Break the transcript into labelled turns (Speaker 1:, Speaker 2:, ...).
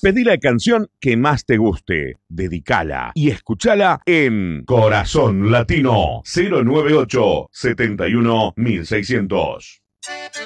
Speaker 1: Pedí la canción que más te guste, dedicala y escuchala en Corazón Latino 098 71 1600.